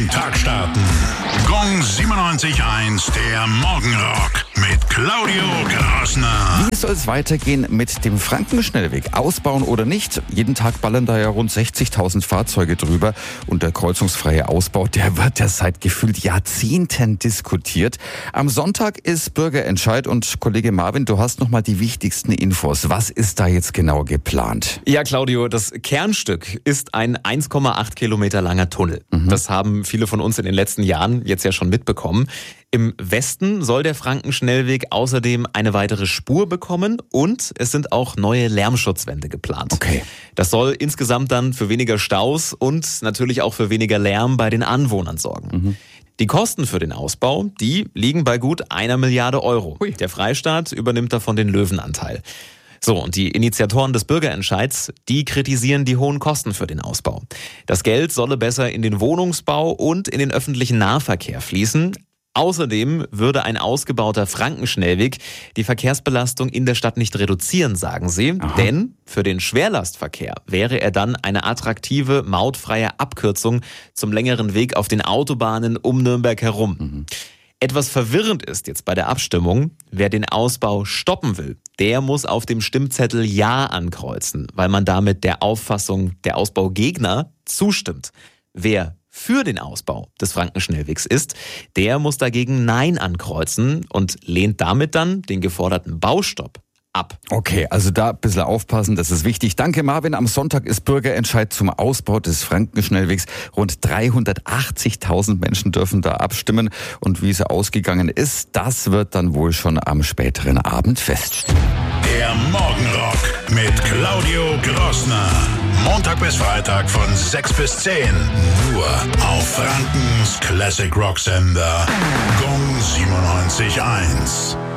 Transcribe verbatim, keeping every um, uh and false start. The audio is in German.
den Tag starten. Gong siebenundneunzig Komma eins, der Morgenrock mit Claudio Grosner. Wie soll es weitergehen mit dem Frankenschnellweg? Ausbauen oder nicht? Jeden Tag ballern da ja rund sechzigtausend Fahrzeuge drüber. Und der kreuzungsfreie Ausbau, der wird ja seit gefühlt Jahrzehnten diskutiert. Am Sonntag ist Bürgerentscheid und Kollege Marvin, du hast nochmal die wichtigsten Infos. Was ist da jetzt genau geplant? Ja, Claudio, das Kernstück ist ein eins Komma acht Kilometer langer Tunnel. Mhm. Das haben viele von uns in den letzten Jahren jetzt ja schon mitbekommen. Im Westen soll der Frankenschnellweg außerdem eine weitere Spur bekommen und es sind auch neue Lärmschutzwände geplant. Okay. Das soll insgesamt dann für weniger Staus und natürlich auch für weniger Lärm bei den Anwohnern sorgen. Mhm. Die Kosten für den Ausbau, die liegen bei gut einer Milliarde Euro. Hui. Der Freistaat übernimmt davon den Löwenanteil. So, und die Initiatoren des Bürgerentscheids, die kritisieren die hohen Kosten für den Ausbau. Das Geld solle besser in den Wohnungsbau und in den öffentlichen Nahverkehr fließen. Außerdem würde ein ausgebauter Frankenschnellweg die Verkehrsbelastung in der Stadt nicht reduzieren, sagen sie. Aha. Denn für den Schwerlastverkehr wäre er dann eine attraktive, mautfreie Abkürzung zum längeren Weg auf den Autobahnen um Nürnberg herum. Mhm. Etwas verwirrend ist jetzt bei der Abstimmung, wer den Ausbau stoppen will, der muss auf dem Stimmzettel Ja ankreuzen, weil man damit der Auffassung der Ausbaugegner zustimmt. Wer für den Ausbau des Frankenschnellwegs ist, der muss dagegen Nein ankreuzen und lehnt damit dann den geforderten Baustopp ab. Okay, also da ein bisschen aufpassen, das ist wichtig. Danke Marvin, am Sonntag ist Bürgerentscheid zum Ausbau des Frankenschnellwegs. Rund dreihundertachtzigtausend Menschen dürfen da abstimmen und wie es ausgegangen ist, das wird dann wohl schon am späteren Abend feststehen. Der Morgenrock mit Claudio Grosner. Montag bis Freitag von sechs bis zehn. Nur auf Frankens Classic Rock Sender Gong siebenundneunzig Komma eins.